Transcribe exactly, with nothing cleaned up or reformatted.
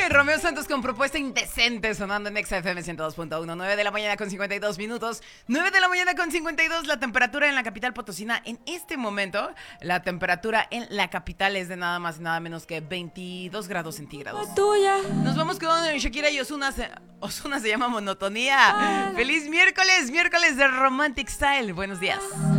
Romeo Santos con Propuesta Indecente sonando en Exa F M ciento dos punto uno. nueve de la mañana con cincuenta y dos minutos. nueve de la mañana con cincuenta y dos. La temperatura en la capital potosina en este momento. La temperatura en la capital es de nada más y nada menos que veintidós grados centígrados. Nos vamos con Shakira y Ozuna. Ozuna se llama Monotonía. Feliz miércoles, miércoles de Romantic Style. Buenos días.